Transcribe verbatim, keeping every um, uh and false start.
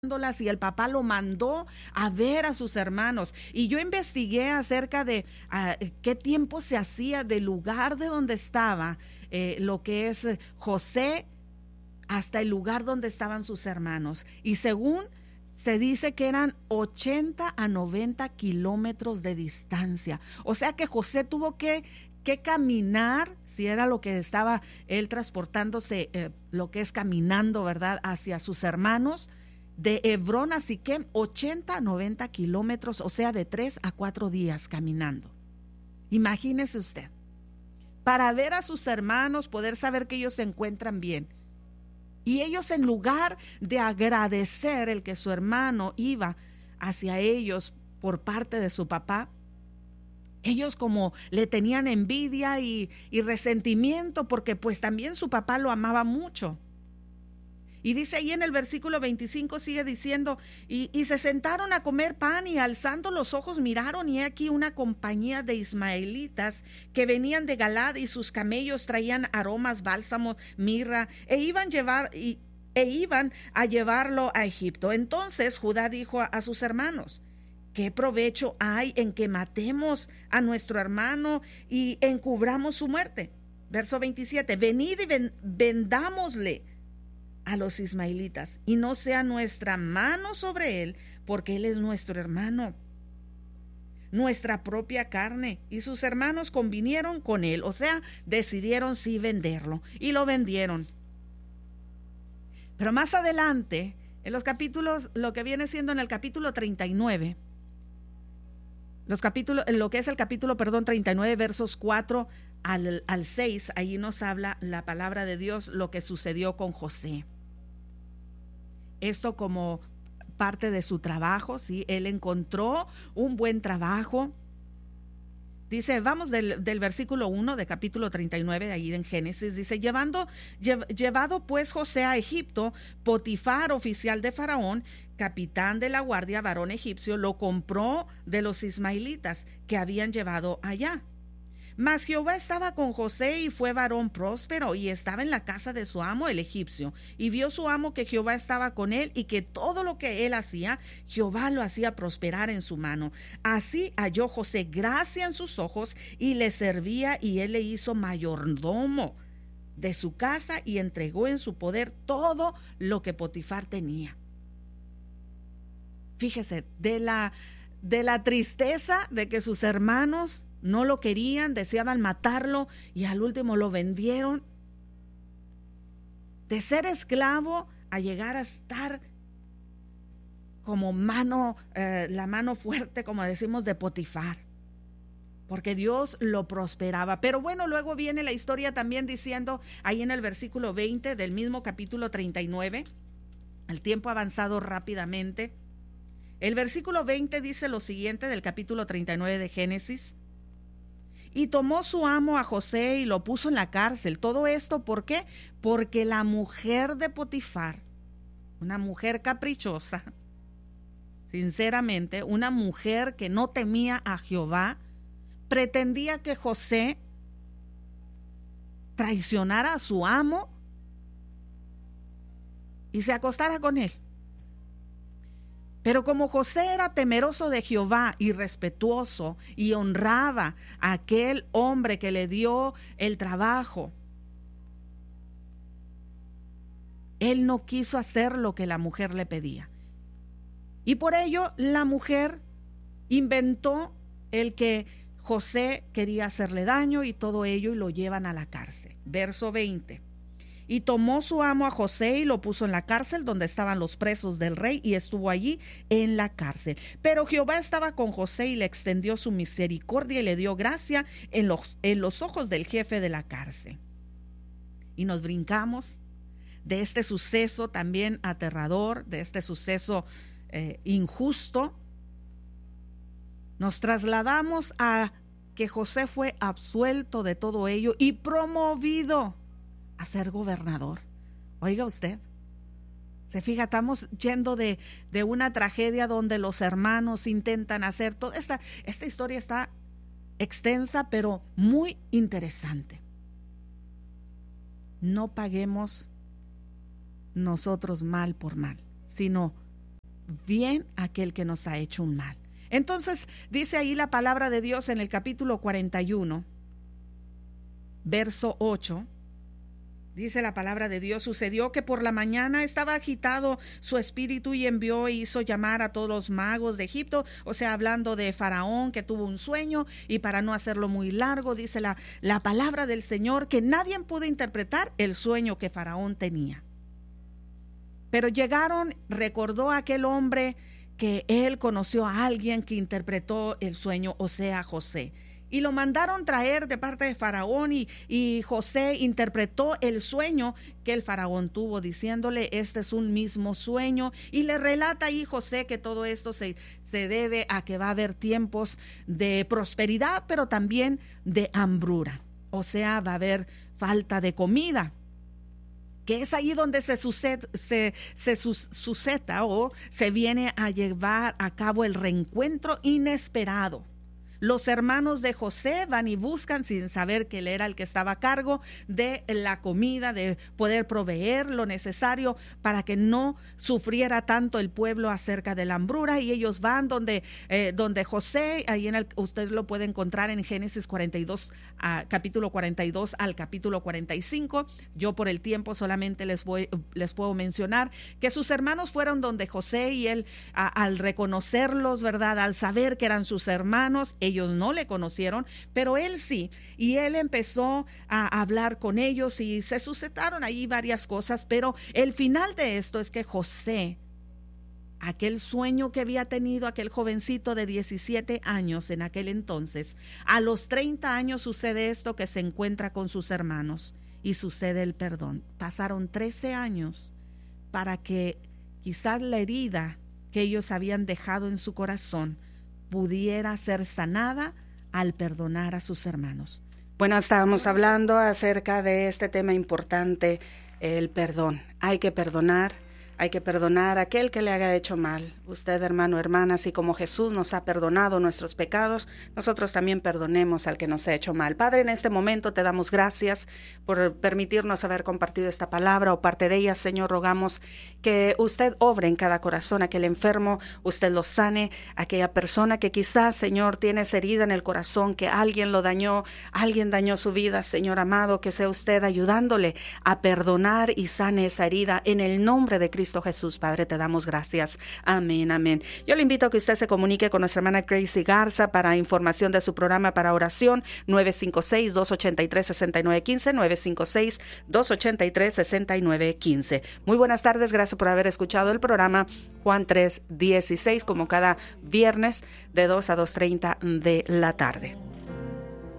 y el papá lo mandó a ver a sus hermanos. Y yo investigué acerca de uh, qué tiempo se hacía del lugar de donde estaba eh, lo que es José hasta el lugar donde estaban sus hermanos. Y según se dice que eran ochenta a noventa kilómetros de distancia. O sea que José tuvo que, que caminar, si era lo que estaba él transportándose, eh, lo que es caminando, ¿verdad?, hacia sus hermanos. De Hebrón a Siquem, ochenta a noventa kilómetros, o sea, de tres a cuatro días caminando. Imagínese usted, para ver a sus hermanos, poder saber que ellos se encuentran bien. Y ellos, en lugar de agradecer el que su hermano iba hacia ellos por parte de su papá, ellos como le tenían envidia y, y resentimiento, porque pues también su papá lo amaba mucho. Y dice ahí en el versículo veinticinco, sigue diciendo, y, y se sentaron a comer pan, y alzando los ojos miraron, y he aquí una compañía de ismaelitas que venían de Galad, y sus camellos traían aromas, bálsamo, mirra, e iban, llevar, y, e iban a llevarlo a Egipto. Entonces Judá dijo a, a sus hermanos: ¿qué provecho hay en que matemos a nuestro hermano y encubramos su muerte? Verso veintisiete, venid y ven, vendámosle a los ismaelitas, y no sea nuestra mano sobre él, porque él es nuestro hermano, nuestra propia carne. Y sus hermanos convinieron con él, o sea, decidieron sí venderlo, y lo vendieron. Pero más adelante, en los capítulos, lo que viene siendo en el capítulo treinta y nueve, los capítulos, lo que es el capítulo, perdón, treinta y nueve, versos cuatro al, al seis, ahí nos habla la palabra de Dios lo que sucedió con José. Esto como parte de su trabajo, ¿sí? Él encontró un buen trabajo. Dice, vamos del, del versículo uno de capítulo treinta y nueve de ahí en Génesis, dice, llevando, lle, llevado pues José a Egipto, Potifar, oficial de Faraón, capitán de la guardia, varón egipcio, lo compró de los ismaelitas que habían llevado allá. Mas Jehová estaba con José, y fue varón próspero, y estaba en la casa de su amo el egipcio. Y vio su amo que Jehová estaba con él, y que todo lo que él hacía, Jehová lo hacía prosperar en su mano. Así halló José gracia en sus ojos, y le servía, y él le hizo mayordomo de su casa, y entregó en su poder todo lo que Potifar tenía. Fíjese, de la, de la tristeza de que sus hermanos no lo querían, deseaban matarlo, y al último lo vendieron. De ser esclavo a llegar a estar como mano, eh, la mano fuerte, como decimos, de Potifar, porque Dios lo prosperaba. Pero bueno, luego viene la historia también diciendo, ahí en el versículo veinte del mismo capítulo treinta y nueve, el tiempo ha avanzado rápidamente. El versículo veinte dice lo siguiente del capítulo treinta y nueve de Génesis: y tomó su amo a José y lo puso en la cárcel. Todo esto, ¿por qué? Porque la mujer de Potifar, una mujer caprichosa, sinceramente, una mujer que no temía a Jehová, pretendía que José traicionara a su amo y se acostara con él. Pero como José era temeroso de Jehová y respetuoso, y honraba a aquel hombre que le dio el trabajo, él no quiso hacer lo que la mujer le pedía. Y por ello la mujer inventó el que José quería hacerle daño, y todo ello, y lo llevan a la cárcel. Verso veinte. Y tomó su amo a José y lo puso en la cárcel donde estaban los presos del rey, y estuvo allí en la cárcel. Pero Jehová estaba con José, y le extendió su misericordia, y le dio gracia en los, en los ojos del jefe de la cárcel. Y nos brincamos de este suceso también aterrador, de este suceso eh, injusto. Nos trasladamos a que José fue absuelto de todo ello y promovido a ser gobernador. Oiga usted, se fija, estamos yendo de, de una tragedia donde los hermanos intentan hacer toda esta, esta historia está extensa, pero muy interesante. No paguemos nosotros mal por mal, sino bien a aquel que nos ha hecho un mal. Entonces, dice ahí la palabra de Dios en el capítulo cuarenta y uno, verso ocho. Dice la palabra de Dios: sucedió que por la mañana estaba agitado su espíritu y envió e hizo llamar a todos los magos de Egipto, o sea, hablando de Faraón, que tuvo un sueño, y para no hacerlo muy largo, dice la, la palabra del Señor que nadie pudo interpretar el sueño que Faraón tenía. Pero llegaron, recordó a aquel hombre que él conoció a alguien que interpretó el sueño, o sea, José. Y lo mandaron traer de parte de Faraón y, y José interpretó el sueño que el Faraón tuvo, diciéndole: este es un mismo sueño. Y le relata ahí José que todo esto se, se debe a que va a haber tiempos de prosperidad, pero también de hambruna. O sea, va a haber falta de comida. Que es ahí donde se sucede, se, se sus, suceta o se viene a llevar a cabo el reencuentro inesperado. Los hermanos de José van y buscan, sin saber que él era el que estaba a cargo de la comida, de poder proveer lo necesario para que no sufriera tanto el pueblo acerca de la hambruna. Y ellos van donde, eh, donde José, ahí en el, usted lo puede encontrar en Génesis cuarenta y dos, uh, capítulo cuarenta y dos al capítulo cuarenta y cinco. Yo por el tiempo solamente les, voy, les puedo mencionar que sus hermanos fueron donde José y él, a, al reconocerlos, ¿verdad? Al saber que eran sus hermanos, ellos no le conocieron, pero él sí, y él empezó a hablar con ellos y se suscitaron ahí varias cosas, pero el final de esto es que José, aquel sueño que había tenido aquel jovencito de diecisiete años en aquel entonces, a los treinta años sucede esto, que se encuentra con sus hermanos y sucede el perdón. Pasaron trece años para que quizás la herida que ellos habían dejado en su corazón pudiera ser sanada al perdonar a sus hermanos. Bueno, estábamos hablando acerca de este tema importante, el perdón. Hay que perdonar, hay que perdonar a aquel que le haya hecho mal. Usted, hermano, hermana, así como Jesús nos ha perdonado nuestros pecados, nosotros también perdonemos al que nos ha hecho mal. Padre, en este momento te damos gracias por permitirnos haber compartido esta palabra o parte de ella. Señor, rogamos que usted obre en cada corazón, aquel enfermo, usted lo sane, aquella persona que quizás, Señor, tiene esa herida en el corazón, que alguien lo dañó, alguien dañó su vida, Señor amado, que sea usted ayudándole a perdonar y sane esa herida en el nombre de Cristo Jesús. Padre, te damos gracias. Amén, amén. Yo le invito a que usted se comunique con nuestra hermana Gracie Garza para información de su programa para oración, nueve cinco seis, dos ocho tres, seis nueve uno cinco, nueve cinco seis, dos ocho tres, seis nueve uno cinco. Muy buenas tardes, gracias por haber escuchado el programa Juan tres dieciséis, como cada viernes de dos a dos treinta de la tarde.